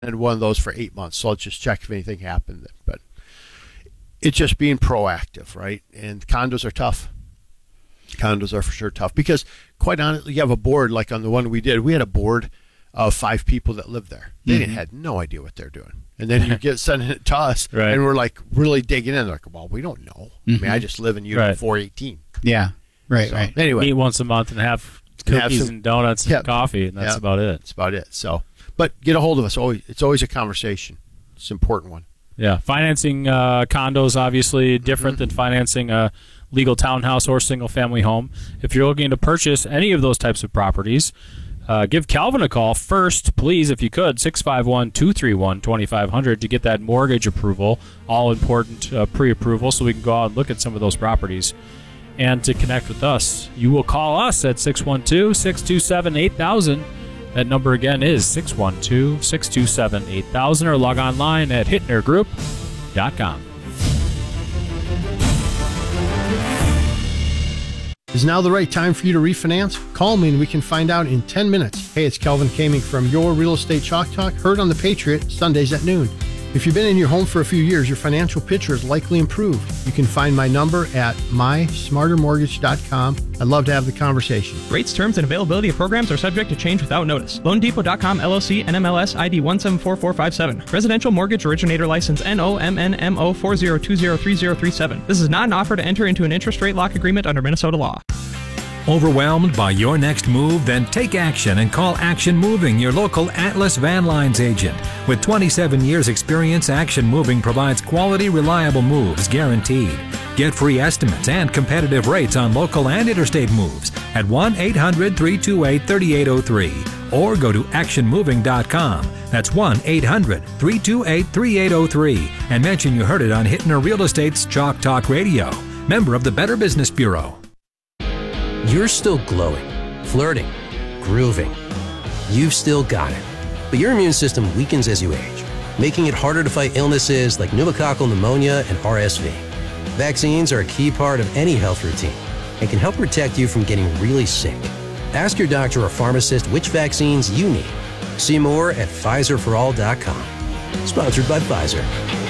one of those for 8 months. So I'll just check if anything happened. But it's just being proactive, right? And condos are tough. Condos are for sure tough because, quite honestly, you have a board like on the one we did. We had a board of 5 people that lived there. They had no idea what they're doing. And then you get sending it to us, right. and we're like really digging in. Like, well, we don't know. I mean, I just live in Unit 418. Yeah, right, So, right. Anyway, Meet once a month and have cookies and donuts and coffee, and that's about it. That's about it. So, but get a hold of us. It's always a conversation. It's an important one. Yeah, financing condos obviously different than financing a legal townhouse or single-family home. If you're looking to purchase any of those types of properties, give Calvin a call first, please, if you could, 651-231-2500 to get that mortgage approval, all important pre-approval, so we can go out and look at some of those properties. And to connect with us, you will call us at 612-627-8000. That number again is 612-627-8000, or log online at hittnergroup.com. Is now the right time for you to refinance? Call me and we can find out in 10 minutes. Hey, it's Kelvin Kaming from Your Real Estate Chalk Talk, heard on the Patriot, Sundays at noon. If you've been in your home for a few years, your financial picture is likely improved. You can find my number at mysmartermortgage.com. I'd love to have the conversation. Rates, terms, and availability of programs are subject to change without notice. LoanDepot.com LLC NMLS ID 174457. Residential Mortgage Originator License NOMNMO 40203037. This is not an offer to enter into an interest rate lock agreement under Minnesota law. Overwhelmed by your next move? Then take action and call Action Moving, your local Atlas Van Lines agent. With 27 years experience, Action Moving provides quality, reliable moves guaranteed. Get free estimates and competitive rates on local and interstate moves at 1-800-328-3803 or go to actionmoving.com. That's 1-800-328-3803 and mention you heard it on Hittner Real Estate's Chalk Talk Radio. Member of the Better Business Bureau. You're still glowing, flirting, grooving. You've still got it. But your immune system weakens as you age, making it harder to fight illnesses like pneumococcal pneumonia and RSV. Vaccines are a key part of any health routine and can help protect you from getting really sick. Ask your doctor or pharmacist which vaccines you need. See more at PfizerForAll.com. Sponsored by Pfizer.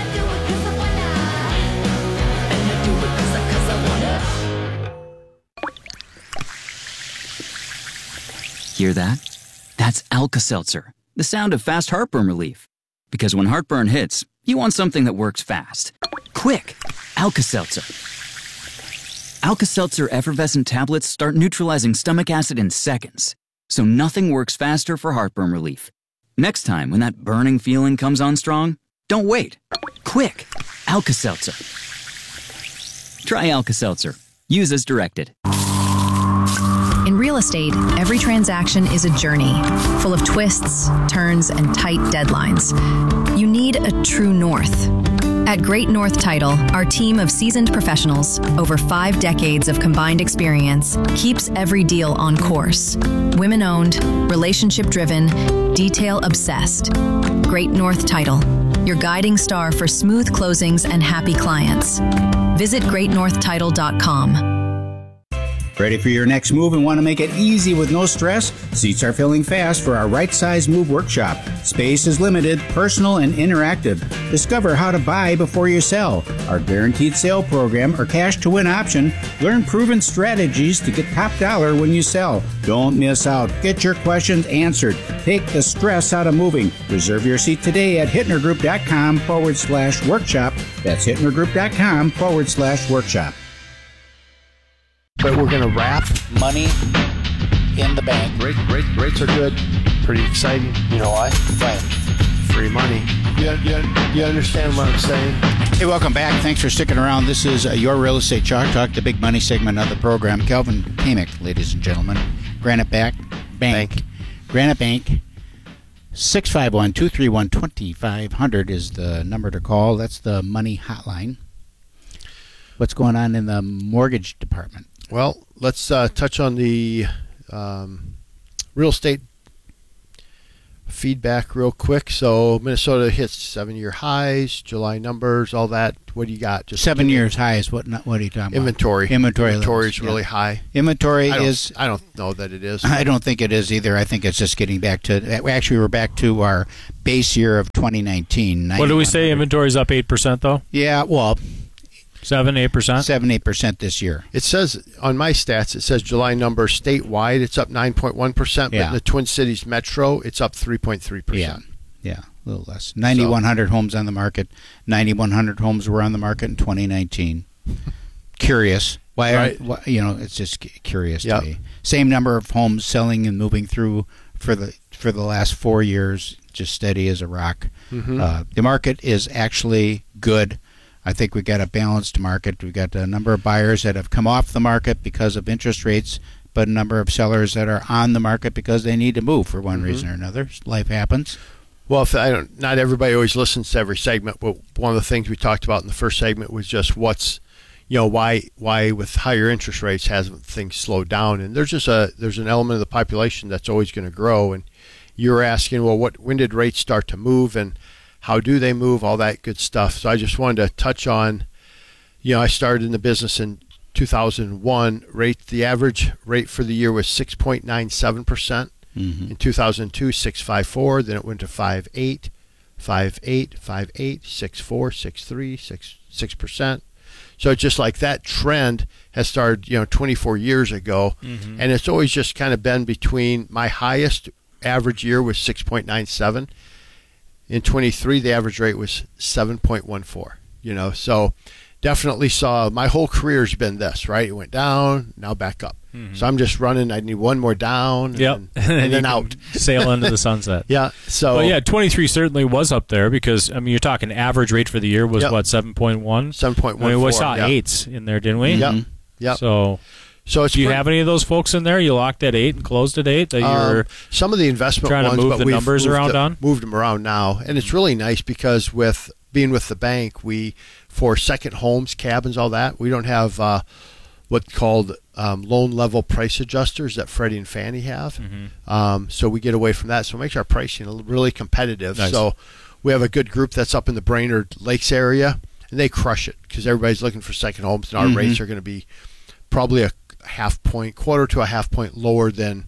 Hear that? That's Alka-Seltzer, the sound of fast heartburn relief. Because when heartburn hits, you want something that works fast. Quick! Alka-Seltzer. Alka-Seltzer effervescent tablets start neutralizing stomach acid in seconds, so nothing works faster for heartburn relief. Next time when that burning feeling comes on strong, don't wait. Quick! Alka-Seltzer. Try Alka-Seltzer. Use as directed. In real estate, every transaction is a journey, full of twists, turns, and tight deadlines. You need a true north. At Great North Title, our team of seasoned professionals, over 5 decades of combined experience, keeps every deal on course. Women-owned, relationship-driven, detail-obsessed. Great North Title, your guiding star for smooth closings and happy clients. Visit greatnorthtitle.com. Ready for your next move and want to make it easy with no stress? Seats are filling fast for our Right Size Move workshop. Space is limited, personal, and interactive. Discover how to buy before you sell, our guaranteed sale program or cash to win option. Learn proven strategies to get top dollar when you sell. Don't miss out. Get your questions answered. Take the stress out of moving. Reserve your seat today at hittnergroup.com/workshop. That's hittnergroup.com/workshop. But we're going to wrap. Money in the bank. Rates are good. Pretty exciting. You know why? Why? Free money. You understand what I'm saying? Hey, welcome back. Thanks for sticking around. This is Your Real Estate Chalk Talk, the big money segment of the program. Kelvin Kaming, ladies and gentlemen. Granite Bank. Granite Bank. 651-231-2500 is the number to call. That's the money hotline. What's going on in the mortgage department? Well, let's touch on the real estate feedback real quick. So Minnesota hits 7-year highs, July numbers, all that. What do you got? Just 7 years highs. What are you talking about? Inventory. Inventory is levels, really yeah. high. Inventory I don't know that it is. I don't think it is either. I think it's just getting back to. Actually, we're back to our base year of 2019. What do we say? Inventory's up 8% though. Yeah, well, 7-8%. 7-8% this year. It says on my stats, it says July numbers statewide, it's up 9.1%, but Yeah. in the Twin Cities metro, it's up 3.3%. Yeah, a little less. 9,100 homes on the market. 9,100 homes were on the market in 2019. Curious. Why? Right. It's just curious Yep. to me. Same number of homes selling and moving through for the last 4 years, just steady as a rock. Mm-hmm. The market is actually good. I think we've got a balanced market. We've got a number of buyers that have come off the market because of interest rates, but a number of sellers that are on the market because they need to move for one reason or another. Life happens. Well, not everybody always listens to every segment, but one of the things we talked about in the first segment was just why with higher interest rates hasn't things slowed down, and there's an element of the population that's always going to grow, and you're asking, well, when did rates start to move, and how do they move, all that good stuff. So I just wanted to touch on, I started in the business in 2001. The average rate for the year was 6.97%. In 2002, 6.54. Then it went to 5.8, 5.8, 5.8, 6.4, 6.3, 6%. So just like that trend has started, 24 years ago, and it's always just kind of been between. My highest average year was 6.97. In 23, the average rate was 7.14. So definitely saw my whole career's been this, right? It went down, now back up. So I'm just running. I need one more down, and then out. Sail into the sunset. Yeah. So. Well, yeah, 23 certainly was up there because you're talking average rate for the year was what, 7.1? 7.14. We saw 8s in there, didn't we? Yep. Yep. So it's do you have any of those folks in there? You locked at 8 and closed at 8 that you're some of the investment trying ones, to move but the we've numbers around on? Moved them around now, and it's really nice because with being with the bank, for second homes, cabins, all that, we don't have what's called loan level price adjusters that Freddie and Fannie have. So we get away from that. So it makes our pricing really competitive. Nice. So we have a good group that's up in the Brainerd Lakes area, and they crush it because everybody's looking for second homes, and our rates are going to be probably a quarter to a half point lower than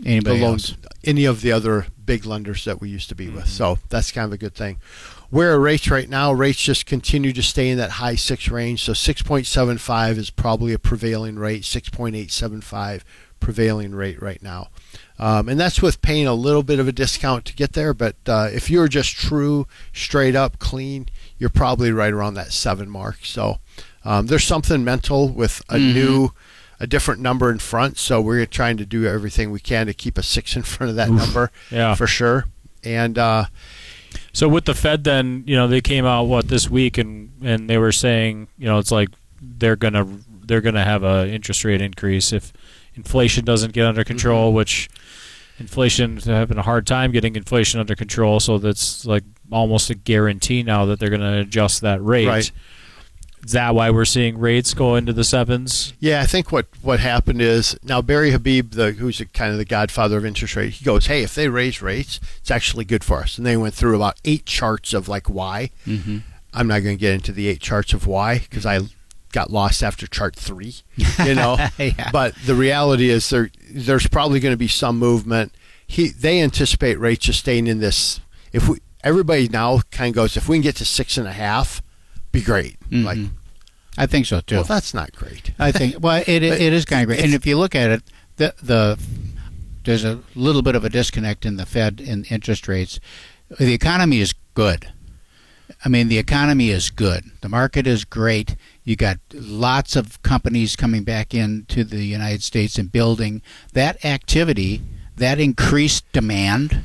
any of the other big lenders that we used to be with. So that's kind of a good thing. Where are rates right now? Rates just continue to stay in that high 6 range. So 6.75 is probably a prevailing rate. 6.875 prevailing rate right now. And that's with paying a little bit of a discount to get there. But if you're just true, straight up, clean, you're probably right around that 7 mark. So there's something mental with a different number in front. So we're trying to do everything we can to keep a 6 in front of that number for sure. And so with the Fed, then they came out this week, and they were saying it's like they're gonna have a interest rate increase if inflation doesn't get under control, which inflation's having a hard time getting inflation under control. So that's like almost a guarantee now that they're going to adjust that rate. Right. Is that why we're seeing rates go into the 7s? Yeah, I think what happened is now Barry Habib, who's kind of the godfather of interest rate, he goes, hey, if they raise rates, it's actually good for us. And they went through about 8 charts of why. I'm not going to get into the 8 charts of why because I got lost after chart 3, Yeah. But the reality is there's probably going to be some movement. They anticipate rates just staying in this. Everybody now kind of goes, if we can get to 6.5, be great. I think so too. Well, that's not great. I think it is kind of great. And if you look at it, there's a little bit of a disconnect in the Fed in interest rates. The economy is good. I mean, the economy is good. The market is great. You got lots of companies coming back into the United States and building. That activity, that increased demand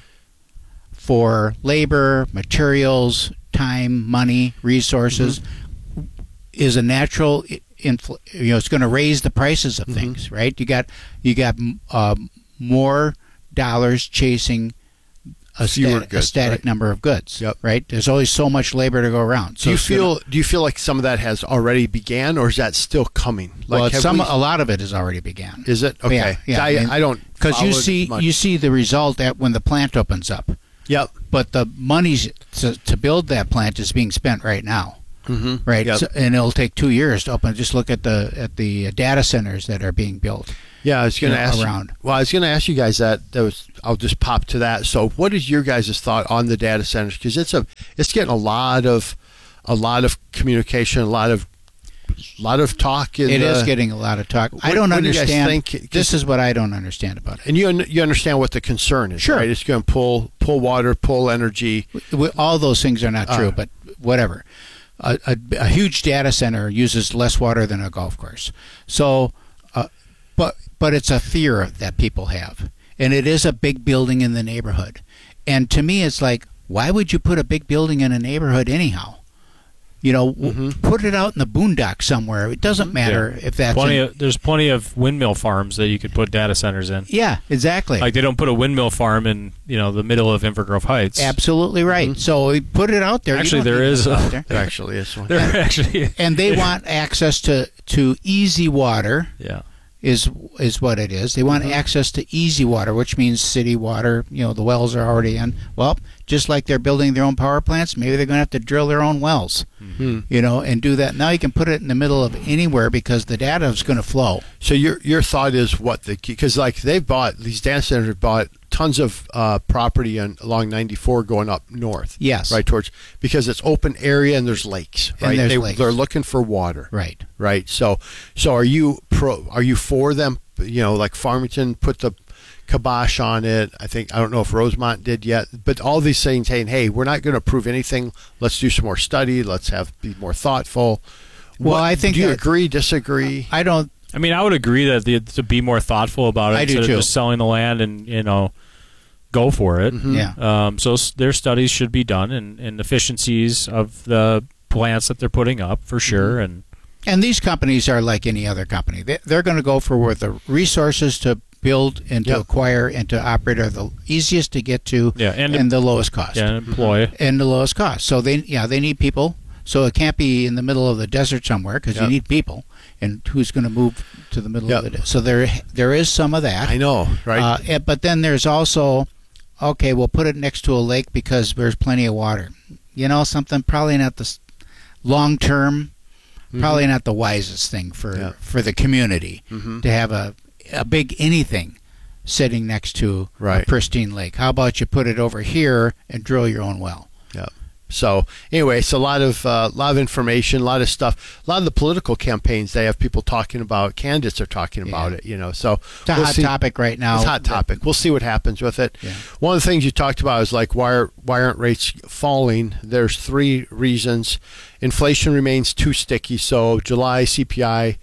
for labor, materials, time, money, resources is a natural. It's going to raise the prices of things, right? You got more dollars chasing a static number of goods, right? There's always so much labor to go around. So do you feel like some of that has already began, or is that still coming? A lot of it has already began. Is it? Okay. Yeah. I don't, because you see the result when the plant opens up. Yep. But the money to build that plant is being spent right now. Mm-hmm. Right, Yep. so, and it'll take 2 years to open. Just look at the data centers that are being built. Yeah, I was going to ask. around. Well, I was going to ask you guys that. I'll just pop to that. So, what is your guys' thought on the data centers? Because it's getting a lot of communication, a lot of talk. It is getting a lot of talk. I don't what do you guys understand. think? This is what I don't understand about it. And you understand what the concern is, Sure. right? It's going to pull water, pull energy. All those things are not true, but whatever. A huge data center uses less water than a golf course. So, but it's a fear that people have, and it is a big building in the neighborhood. And to me, it's like, why would you put a big building in a neighborhood anyhow? Put it out in the boondocks somewhere. It doesn't matter if that's there's plenty of windmill farms that you could put data centers in. Yeah, exactly. Like they don't put a windmill farm in the middle of Invergrove Heights. Absolutely right. So we put it out there. Actually, You don't there need is it out a- there. There actually is one. They're actually And they want access to easy water. yeah. Is what it is. They want access to easy water, which means city water. The wells are already in. Well, just like they're building their own power plants, maybe they're going to have to drill their own wells, and do that. Now you can put it in the middle of anywhere because the data is going to flow. So your thought is what because like these data centers have bought tons of property along 94 going up north. Yes. Right towards because it's open area and there's lakes. And Right. there's lakes. They're looking for water. Right. Right. So are you for them? Like Farmington put the kibosh on it. I don't know if Rosemont did yet, but all these things saying, hey, we're not going to approve anything. Let's do some more study. Let's be more thoughtful. Well, I think do you that- agree? Disagree? I don't. I mean, I would agree that to be more thoughtful about it I do instead too. of just selling the land and go for it. Yeah. So their studies should be done and efficiencies of the plants that they're putting up for sure. And these companies are like any other company. They're going to go for where the resources to build and to Yep. acquire and to operate are the easiest to get to and the lowest cost. And employ. And the lowest cost. So they need people. So it can't be in the middle of the desert somewhere because you need people. And who's going to move to the middle of the desert? So there is some of that. I know, right? But then there's also, okay, we'll put it next to a lake because there's plenty of water. Something probably not the long term. Probably not the wisest thing for the community to have a big anything sitting next to a pristine lake. How about you put it over here and drill your own well? Yeah. So anyway, it's a lot of information, a lot of stuff, a lot of the political campaigns. They have people talking about. Candidates are talking about it. So It's a hot topic right now. It's a hot topic. We'll see what happens with it. Yeah. One of the things you talked about is like why aren't rates falling? There's 3 reasons. Inflation remains too sticky. So July CPI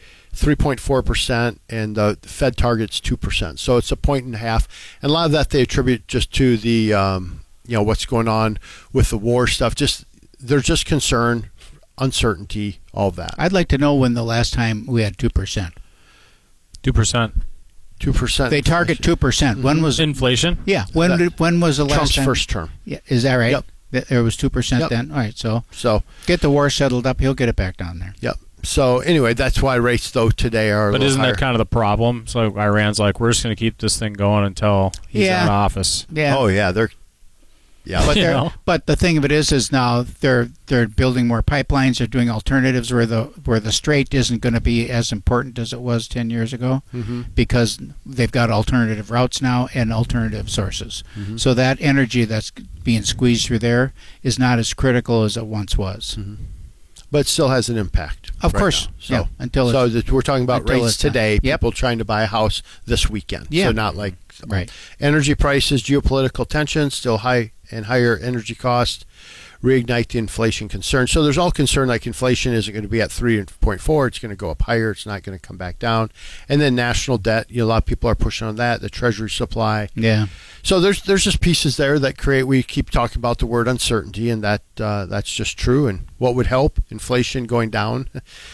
3.4%, and the Fed target's 2%. So it's 1.5 points, and a lot of that they attribute just to the what's going on with the war stuff. They're just concerned, uncertainty, all that. I'd like to know when the last time we had 2%. 2%. 2%. They target 2%. When was inflation? Yeah. When was the last Trump's time? first term? Yeah. Is that right? Yep. There was 2% then. All right. So get the war settled up. He'll get it back down there. Yep. So anyway, that's why rates though today are. But isn't that kind of the problem? So Iran's like, we're just going to keep this thing going until he's out of office. Yeah. Oh yeah, But the thing of it is now they're building more pipelines. They're doing alternatives where the strait isn't going to be as important as it was 10 years ago because they've got alternative routes now and alternative sources. So that energy that's being squeezed through there is not as critical as it once was. But it still has an impact. Of course. So, yeah, we're talking about rates today. Yep. People trying to buy a house this weekend. Yeah. So not like right. Energy prices, geopolitical tensions, still high and higher energy costs, reignite the inflation concern. So there's all concern like inflation isn't going to be at 3.4. It's going to go up higher. It's not going to come back down. And then national debt. A lot of people are pushing on that. The treasury supply. Yeah. So there's just pieces there that create. We keep talking about the word uncertainty, and that's just true. And what would help? Inflation going down.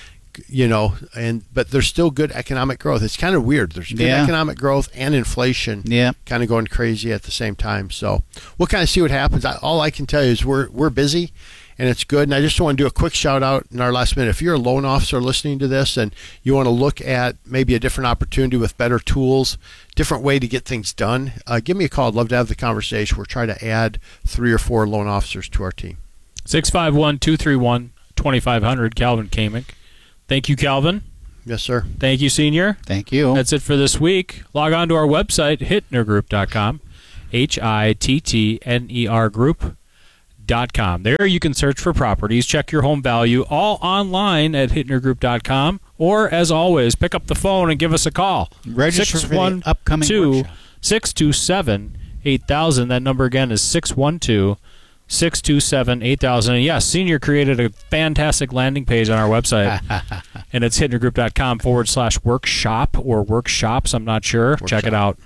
But there's still good economic growth. It's kind of weird. There's good economic growth and inflation kind of going crazy at the same time. So we'll kind of see what happens. All I can tell you is we're busy, and it's good. And I just want to do a quick shout out in our last minute. If you're a loan officer listening to this and you want to look at maybe a different opportunity with better tools, different way to get things done, give me a call. I'd love to have the conversation. We're trying to add 3 or 4 loan officers to our team. 651-231-2500, Calvin Kamick. Thank you, Calvin. Yes, sir. Thank you, Senior. Thank you. That's it for this week. Log on to our website, hittnergroup.com, HITTNER Group.com. There you can search for properties, check your home value, all online at hittnergroup.com. Or, as always, pick up the phone and give us a call. Register for the upcoming workshop. 612-627-8000. That number again is 612-627-8000. And yes, Senior created a fantastic landing page on our website. And it's hittnergroup.com/workshop or workshops. I'm not sure. Check it out.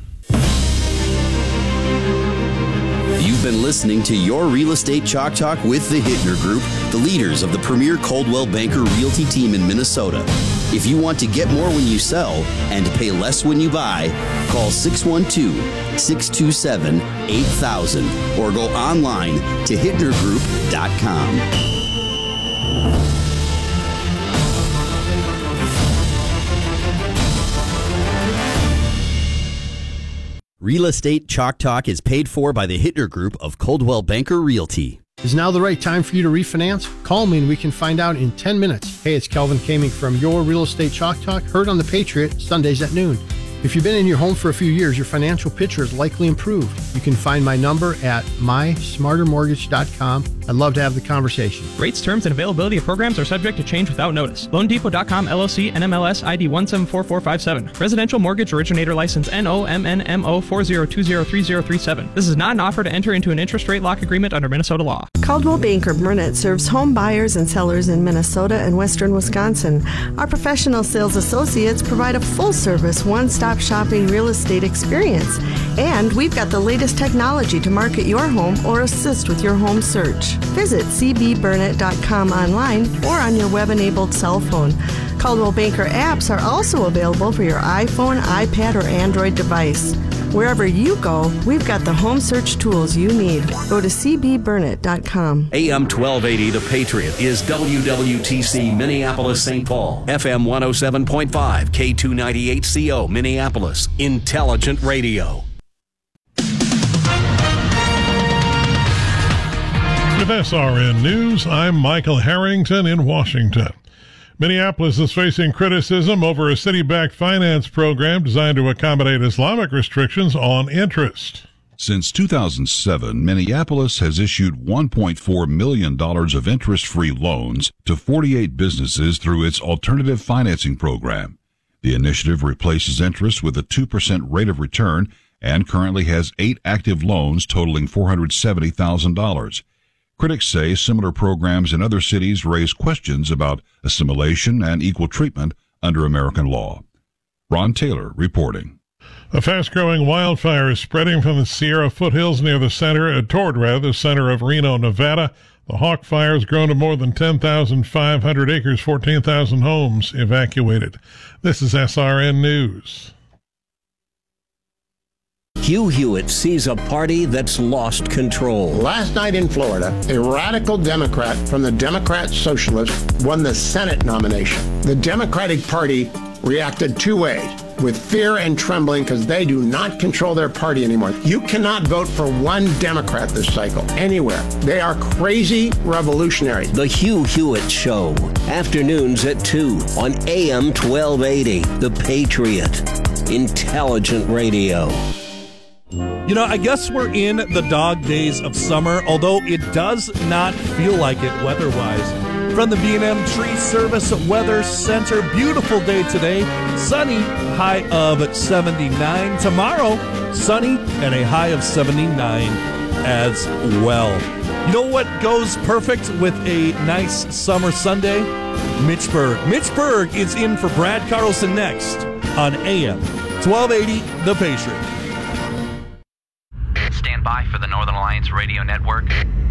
You've been listening to Your Real Estate Chalk Talk with the Hittner Group, the leaders of the premier Coldwell Banker Realty team in Minnesota. If you want to get more when you sell and pay less when you buy, call 612-627-8000 or go online to hittnergroup.com. Real Estate Chalk Talk is paid for by the Hittner Group of Coldwell Banker Realty. Is now the right time for you to refinance? Call me and we can find out in 10 minutes. Hey, it's Calvin Kamick from Your Real Estate Chalk Talk, heard on The Patriot, Sundays at noon. If you've been in your home for a few years, your financial picture is likely improved. You can find my number at mysmartermortgage.com. I'd love to have the conversation. Rates, terms, and availability of programs are subject to change without notice. LoanDepot.com, LLC, NMLS ID 174457. Residential Mortgage Originator License NOMNMO 40203037. This is not an offer to enter into an interest rate lock agreement under Minnesota law. Coldwell Banker Burnett serves home buyers and sellers in Minnesota and western Wisconsin. Our professional sales associates provide a full-service, one-stop shopping real estate experience. And we've got the latest technology to market your home or assist with your home search. Visit cbburnett.com online or on your web-enabled cell phone. Coldwell Banker apps are also available for your iPhone, iPad, or Android device. Wherever you go, we've got the home search tools you need. Go to cbburnett.com. AM 1280, The Patriot, is WWTC Minneapolis, St. Paul. FM 107.5, K298CO, Minneapolis. Intelligent Radio. With SRN News, I'm Michael Harrington in Washington. Minneapolis is facing criticism over a city-backed finance program designed to accommodate Islamic restrictions on interest. Since 2007, Minneapolis has issued $1.4 million of interest-free loans to 48 businesses through its alternative financing program. The initiative replaces interest with a 2% rate of return and currently has 8 active loans totaling $470,000. Critics say similar programs in other cities raise questions about assimilation and equal treatment under American law. Ron Taylor reporting. A fast-growing wildfire is spreading from the Sierra foothills toward the center of Reno, Nevada. The Hawk Fire has grown to more than 10,500 acres, 14,000 homes evacuated. This is SRN News. Hugh Hewitt sees a party that's lost control. Last night in Florida, a radical Democrat from the Democrat Socialists won the Senate nomination. The Democratic Party reacted 2 ways, with fear and trembling because they do not control their party anymore. You cannot vote for one Democrat this cycle, anywhere. They are crazy revolutionaries. The Hugh Hewitt Show, afternoons at 2 on AM 1280, The Patriot. Intelligent radio. You know, I guess we're in the dog days of summer, although it does not feel like it weather-wise. From the B&M Tree Service Weather Center, beautiful day today, sunny, high of 79. Tomorrow, sunny and a high of 79 as well. You know what goes perfect with a nice summer Sunday? Mitch Berg. Mitch Berg is in for Brad Carlson next on AM 1280, The Patriot. Stand by for the Northern Alliance Radio Network.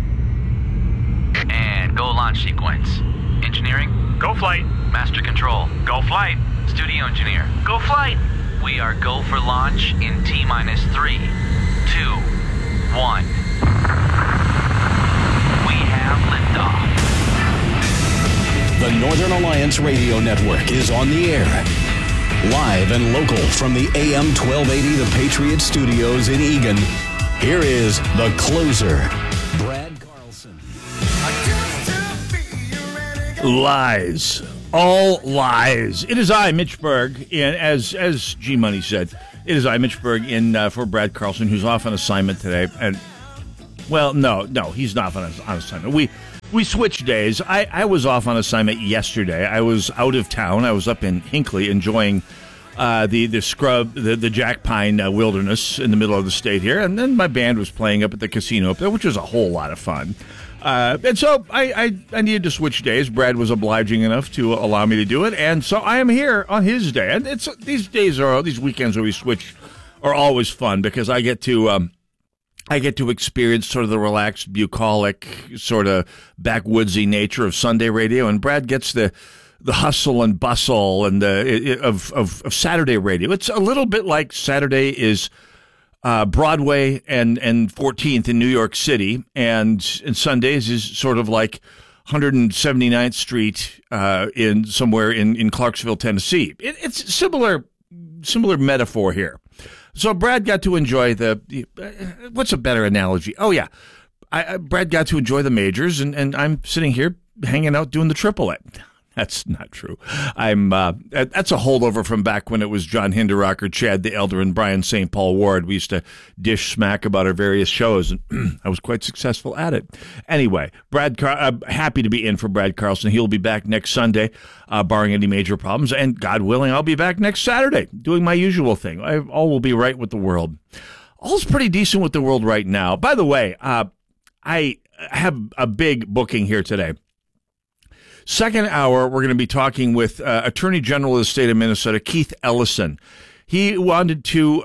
And go launch sequence. Engineering? Go flight. Master control? Go flight. Studio engineer? Go flight. We are go for launch in T-minus 3, 2, 1. We have liftoff. Northern Alliance Radio Network is on the air. Live and local from the AM 1280 The Patriot Studios in Eagan, here is the closer, Brad Carlson. Lies. All lies. It is I, Mitch Berg, and as G Money said, it is I, Mitch Berg, in for Brad Carlson, who's off on assignment today. And well, no, he's not on assignment. We switched days. I was off on assignment yesterday. I was out of town. I was up in Hinckley enjoying the scrub, the Jack Pine wilderness in the middle of the state here, and then my band was playing up at the casino up there, which was a whole lot of fun. And so I needed to switch days. Brad was obliging enough to allow me to do it, and so I am here on his day. And it's these weekends where we switch are always fun because I get to experience sort of the relaxed, bucolic, sort of backwoodsy nature of Sunday radio, and Brad gets the hustle and bustle and of Saturday radio. It's a little bit like Saturday is Broadway and 14th in New York City, and Sundays is sort of like 179th Street in somewhere in Clarksville, Tennessee. It's similar metaphor here. So Brad got to enjoy what's a better analogy? Oh yeah, Brad got to enjoy the majors, and I'm sitting here hanging out doing the triplet. That's not true. That's a holdover from back when it was John Hinderocker, Chad the Elder, and Brian St. Paul Ward. We used to dish smack about our various shows, and I was quite successful at it. Anyway, happy to be in for Brad Carlson. He'll be back next Sunday, barring any major problems, and God willing, I'll be back next Saturday doing my usual thing. All will be right with the world. All's pretty decent with the world right now. By the way, I have a big booking here today. Second hour, we're going to be talking with Attorney General of the state of Minnesota, Keith Ellison. He wanted to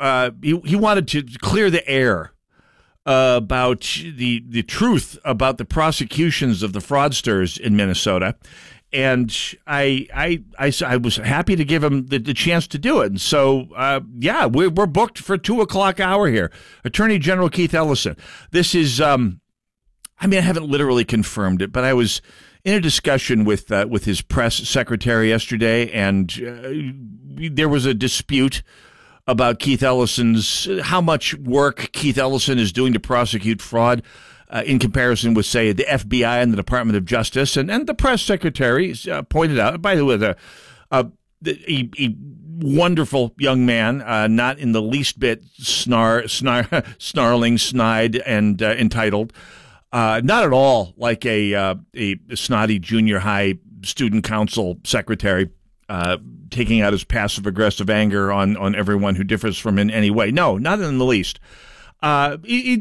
clear the air about the truth about the prosecutions of the fraudsters in Minnesota, and I was happy to give him the chance to do it. And so we're booked for 2:00 hour here. Attorney General Keith Ellison. This is I haven't literally confirmed it, but I was in a discussion with his press secretary yesterday, and there was a dispute about Keith Ellison's how much work Keith Ellison is doing to prosecute fraud in comparison with, say, the FBI and the Department of Justice. And the press secretary pointed out, by the way, a wonderful young man, not in the least bit snarling, snide, and entitled. Not at all like a snotty junior high student council secretary taking out his passive-aggressive anger on everyone who differs from him in any way. No, not in the least. I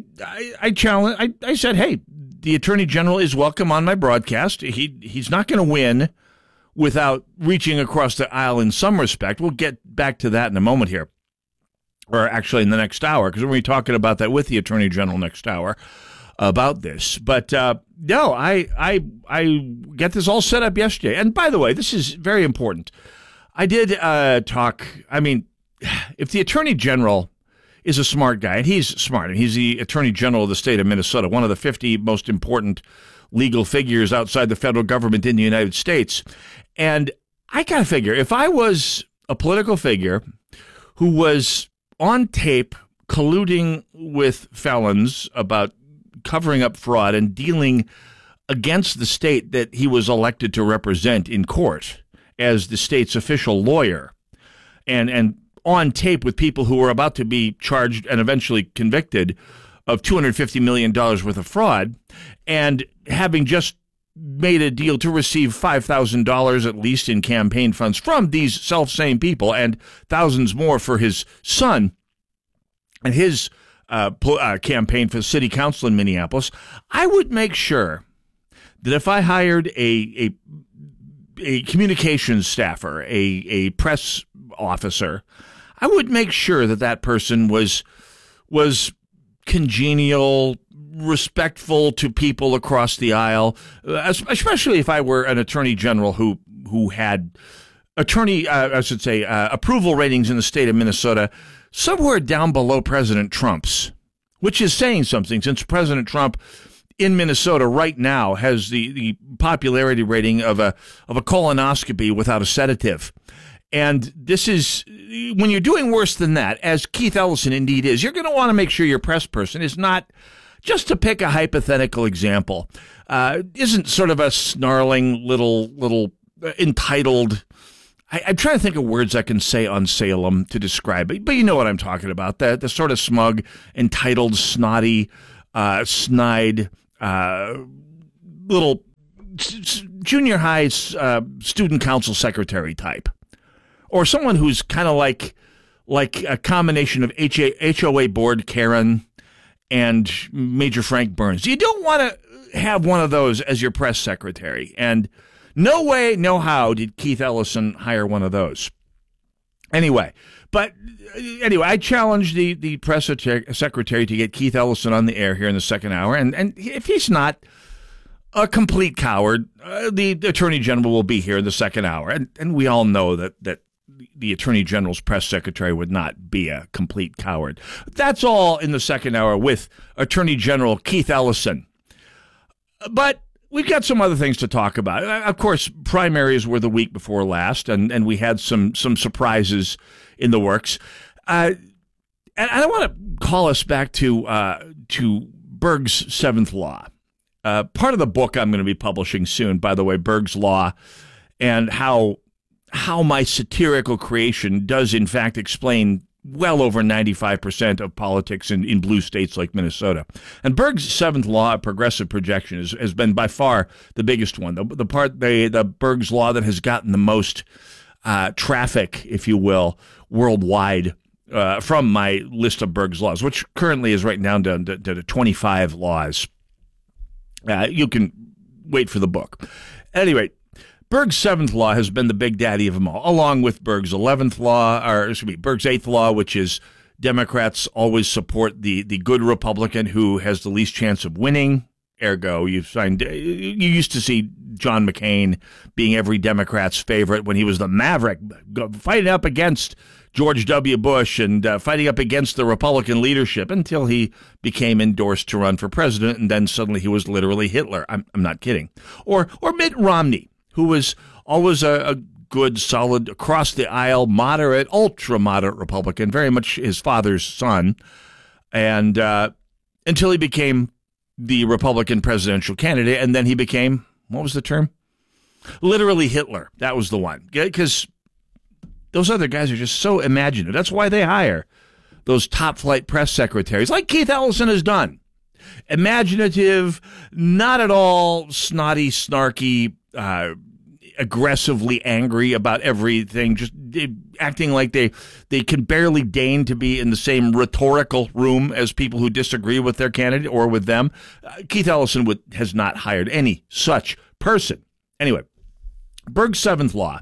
said, hey, the Attorney General is welcome on my broadcast. He's not going to win without reaching across the aisle in some respect. We'll get back to that in a moment here, or actually in the next hour, because we're going to be talking about that with the Attorney General next hour. About this, but no, I get this all set up yesterday. And by the way, this is very important. I did talk. I mean, if the Attorney General is a smart guy, and he's smart, and he's the Attorney General of the state of Minnesota, one of the 50 most important legal figures outside the federal government in the United States. And I gotta figure, if I was a political figure who was on tape colluding with felons about covering up fraud and dealing against the state that he was elected to represent in court as the state's official lawyer, and on tape with people who were about to be charged and eventually convicted of $250 million worth of fraud, and having just made a deal to receive $5,000 at least in campaign funds from these self-same people, and thousands more for his son and his campaign for the city council in Minneapolis, I would make sure that if I hired a communications staffer, a press officer, I would make sure that person was congenial, respectful to people across the aisle, especially if I were an attorney general who had approval ratings in the state of Minnesota somewhere down below President Trump's, which is saying something, since President Trump in Minnesota right now has the popularity rating of a colonoscopy without a sedative. And this is, when you're doing worse than that, as Keith Ellison indeed is, you're going to want to make sure your press person is not, just to pick a hypothetical example, isn't sort of a snarling little entitled. I'm trying to think of words I can say on Salem to describe it, but you know what I'm talking about. The sort of smug, entitled, snotty, snide, little junior high student council secretary type. Or someone who's kind of like a combination of HOA board Karen and Major Frank Burns. You don't want to have one of those as your press secretary. And no way, no how did Keith Ellison hire one of those. Anyway, I challenge the press secretary to get Keith Ellison on the air here in the second hour. And if he's not a complete coward, the Attorney General will be here in the second hour. And we all know that the Attorney General's press secretary would not be a complete coward. That's all in the second hour with Attorney General Keith Ellison. But we've got some other things to talk about. Of course, primaries were the week before last, and we had some surprises in the works. And I want to call us back to Berg's Seventh Law. Part of the book I'm going to be publishing soon, by the way, Berg's Law, and how my satirical creation does, in fact, explain well over 95% of politics in blue states like Minnesota. And Berg's Seventh Law of Progressive Projection has been by far the biggest one. The Berg's Law that has gotten the most traffic, if you will, worldwide from my list of Berg's Laws, which currently is right down to 25 laws. You can wait for the book. At any rate, Berg's Seventh Law has been the big daddy of them all, along with Berg's 11th Law, Berg's 8th Law, which is Democrats always support the good Republican who has the least chance of winning. Ergo, you used to see John McCain being every Democrat's favorite when he was the maverick, fighting up against George W. Bush and fighting up against the Republican leadership until he became endorsed to run for president, and then suddenly he was literally Hitler. I'm not kidding. Or Mitt Romney, who was always a good, solid, across-the-aisle, moderate, ultra-moderate Republican, very much his father's son, and until he became the Republican presidential candidate, and then he became, what was the term? Literally Hitler. That was the one. Because those other guys are just so imaginative. That's why they hire those top-flight press secretaries, like Keith Ellison has done. Imaginative, not at all snotty, snarky, aggressively angry about everything, just acting like they can barely deign to be in the same rhetorical room as people who disagree with their candidate or with them. Keith Ellison has not hired any such person. Anyway, Berg's 7th Law.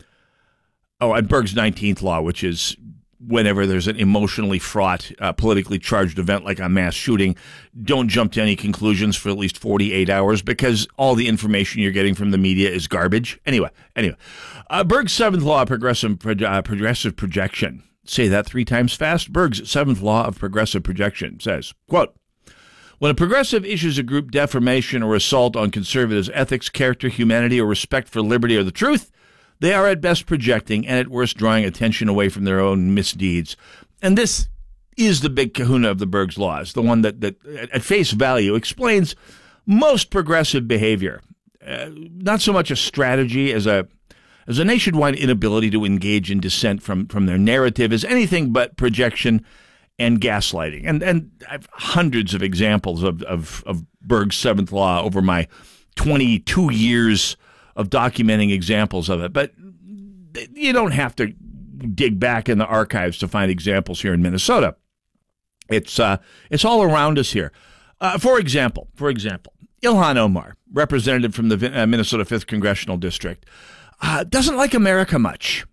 Oh, and Berg's 19th Law, which is whenever there's an emotionally fraught, politically charged event like a mass shooting, don't jump to any conclusions for at least 48 hours because all the information you're getting from the media is garbage. Anyway, Berg's 7th Law of Progressive Projection. Say that 3 times fast. Berg's 7th Law of Progressive Projection says, quote, when a progressive issues a group defamation or assault on conservatives' ethics, character, humanity, or respect for liberty or the truth, they are at best projecting and at worst drawing attention away from their own misdeeds. And this is the big kahuna of the Berg's Laws, the one that at face value explains most progressive behavior. Not so much a strategy as a nationwide inability to engage in dissent from their narrative as anything but projection and gaslighting. And I've hundreds of examples of Berg's 7th Law over my 22 years of documenting examples of it. But you don't have to dig back in the archives to find examples here in Minnesota. It's all around us here. For example, Ilhan Omar, representative from the Minnesota 5th Congressional District, doesn't like America much.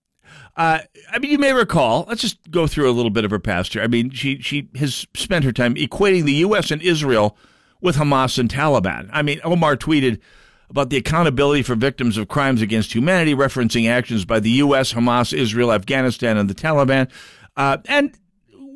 You may recall, let's just go through a little bit of her past here. She has spent her time equating the U.S. and Israel with Hamas and Taliban. Omar tweeted about the accountability for victims of crimes against humanity, referencing actions by the U.S., Hamas, Israel, Afghanistan, and the Taliban. And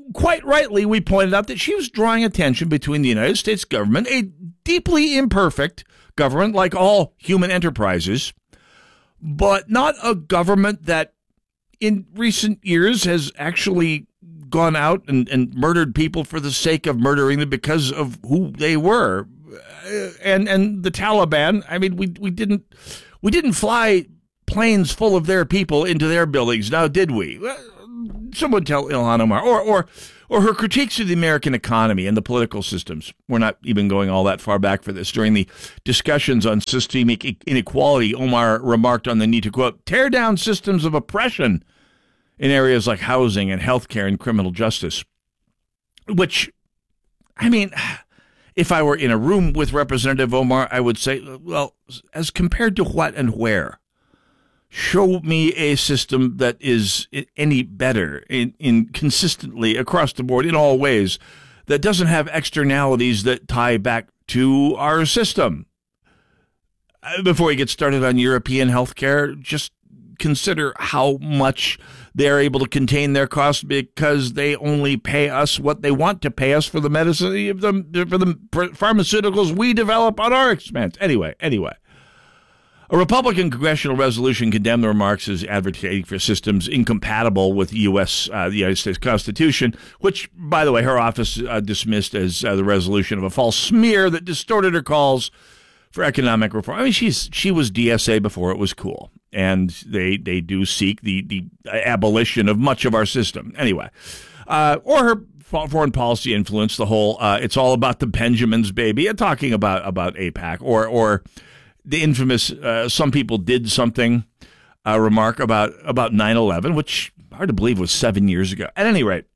quite rightly, we pointed out that she was drawing attention between the United States government, a deeply imperfect government like all human enterprises, but not a government that in recent years has actually gone out and murdered people for the sake of murdering them because of who they were. And the Taliban, I mean, we didn't fly planes full of their people into their buildings, now did we? Someone tell Ilhan Omar. Or her critiques of the American economy and the political systems. We're not even going all that far back for this. During the discussions on systemic inequality, Omar remarked on the need to, quote, tear down systems of oppression in areas like housing and healthcare and criminal justice. Which, I mean, if I were in a room with Representative Omar, I would say, well, as compared to what and where? Show me a system that is any better in consistently across the board in all ways, that doesn't have externalities that tie back to our system. Before you get started on European healthcare, just consider how much they're able to contain their costs because they only pay us what they want to pay us for the medicine, for the pharmaceuticals we develop on our expense. Anyway. A Republican congressional resolution condemned the remarks as advocating for systems incompatible with the United States Constitution, which, by the way, her office dismissed as the resolution of a false smear that distorted her calls for economic reform. I mean, she was DSA before it was cool, and they do seek the abolition of much of our system. Anyway, or her foreign policy influence, the whole it's all about the Benjamins, baby, talking about AIPAC, or the infamous some people did something remark about 9/11, which hard to believe was 7 years ago. At any rate,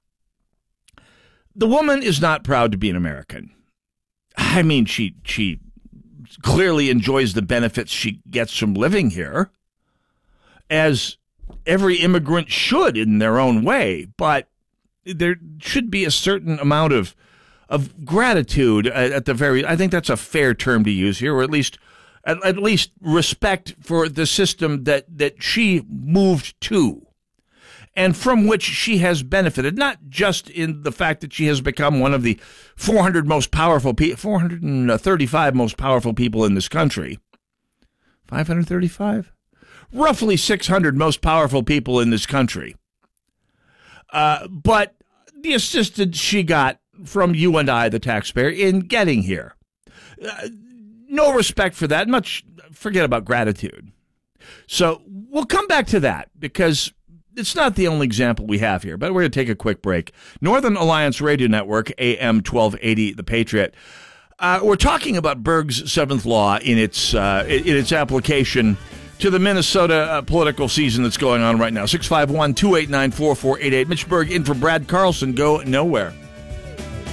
the woman is not proud to be an American. I mean, she clearly enjoys the benefits she gets from living here, as every immigrant should in their own way. But there should be a certain amount of gratitude at the very. I think that's a fair term to use here, or at least respect for the system that she moved to, and from which she has benefited, not just in the fact that she has become one of the 435 most powerful people in this country. 535? Roughly 600 most powerful people in this country. But the assistance she got from you and I, the taxpayer, in getting here. No respect for that. Forget about gratitude. So we'll come back to that because it's not the only example we have here, but we're going to take a quick break. Northern Alliance Radio Network, AM 1280, The Patriot. We're talking about Berg's seventh law in its application to the Minnesota political season that's going on right now. 651-289-4488. Mitch Berg in for Brad Carlson. Go nowhere.